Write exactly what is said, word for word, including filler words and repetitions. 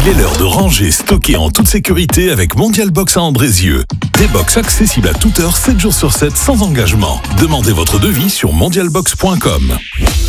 Il est l'heure de ranger, stocker en toute sécurité avec Mondial Box à Andrézieux. Des box accessibles à toute heure, sept jours sur sept, sans engagement. Demandez votre devis sur mondial box point com.